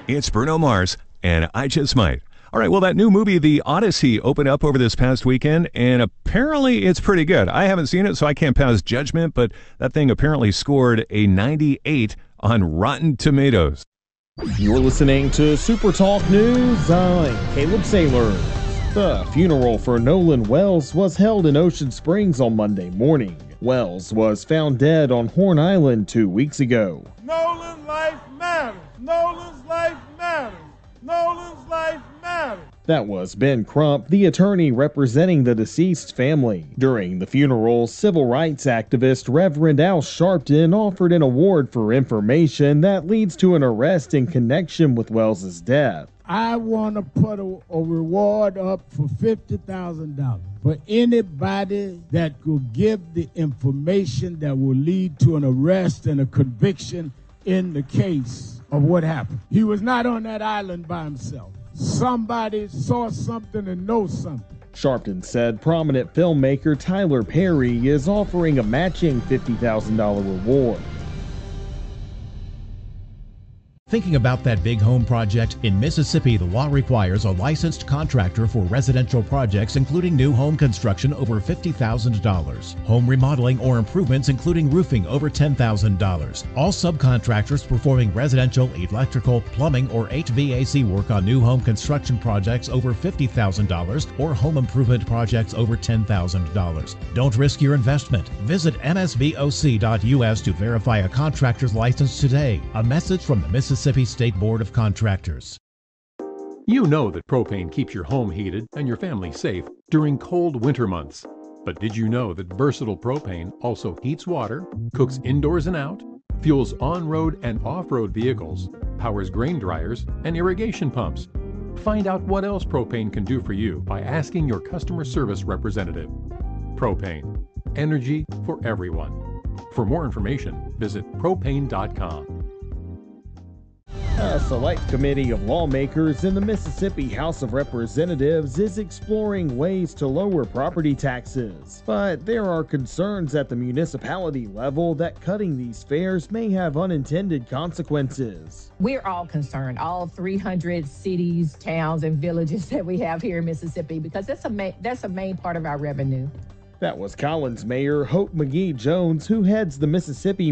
It's Bruno Mars, and I Just Might. All right, well, that new movie, The Odyssey, opened up over this past weekend, and apparently it's pretty good. I haven't seen it, so I can't pass judgment, but that thing apparently scored a 98 on Rotten Tomatoes. You're listening to Super Talk News. I'm Caleb Sailors. The funeral for Nolan Wells was held in Ocean Springs on Monday morning. Wells was found dead on Horn Island 2 weeks ago. Nolan's life matters. Nolan's life matters. Nolan's life matters. That was Ben Crump, the attorney representing the deceased family. During the funeral, civil rights activist Reverend Al Sharpton offered an award for information that leads to an arrest in connection with Wells's death. I want to put a reward up for $50,000 for anybody that could give the information that will lead to an arrest and a conviction in the case of what happened. He was not on that island by himself. Somebody saw something and knows something. Sharpton said prominent filmmaker Tyler Perry is offering a matching $50,000 reward. Thinking about that big home project? In Mississippi, the law requires a licensed contractor for residential projects, including new home construction over $50,000. Home remodeling or improvements, including roofing, over $10,000. All subcontractors performing residential, electrical, plumbing, or HVAC work on new home construction projects over $50,000 or home improvement projects over $10,000. Don't risk your investment. Visit msboc.us to verify a contractor's license today. A message from the Mississippi State Board of Contractors. You know that propane keeps your home heated and your family safe during cold winter months. But did you know that versatile propane also heats water, cooks indoors and out, fuels on-road and off-road vehicles, powers grain dryers and irrigation pumps? Find out what else propane can do for you by asking your customer service representative. Propane. Energy for everyone. For more information, visit propane.com. A select committee of lawmakers in the Mississippi House of Representatives is exploring ways to lower property taxes. But there are concerns at the municipality level that cutting these fares may have unintended consequences. We're all concerned, all 300 cities, towns, and villages that we have here in Mississippi, because that's a main part of our revenue. That was Collins Mayor Hope McGee Jones, who heads the Mississippi